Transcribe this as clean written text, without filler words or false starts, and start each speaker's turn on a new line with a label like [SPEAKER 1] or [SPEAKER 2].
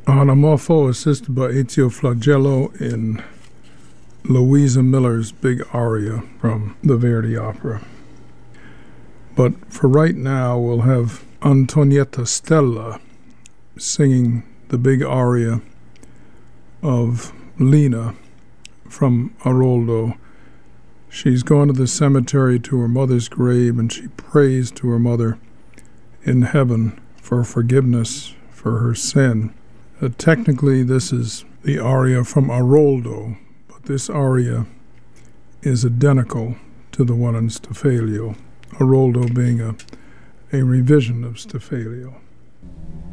[SPEAKER 1] Anamorpho, assisted by Ezio Flagello in Louisa Miller's big aria from the Verdi opera. But for right now, we'll have Antonietta Stella singing the big aria of Lina from Aroldo. She's gone to the cemetery to her mother's grave, and she prays to her mother in heaven for forgiveness for her sin. Technically, this is the aria from Aroldo, but this aria is identical to the one in Staffelio, Aroldo being a revision of Staffelio.